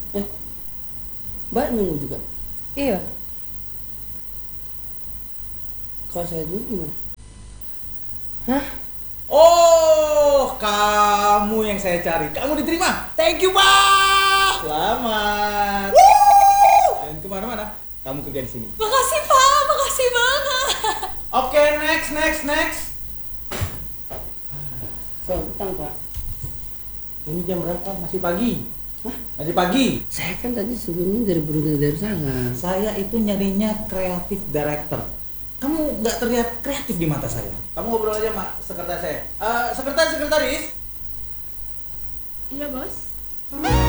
Eh, Mbak nunggu juga. Iya. Kalau saya dulu gimana? Hah? Oh, kamu yang saya cari. Kamu diterima. Thank you, Pak. Selamat. Dan kemana-mana. Kamu kerja di sini. Makasih Pak, makasih banget. Oke, next. Soal utang, Pak. Ini jam berapa? Masih pagi. Hah? Masih pagi. Saya kan tadi sebelumnya dari Brunei Darussalam. Saya itu nyarinya kreatif director. Kamu nggak terlihat kreatif di mata saya. Kamu ngobrol aja sama sekretaris saya. Sekretaris. Iya bos.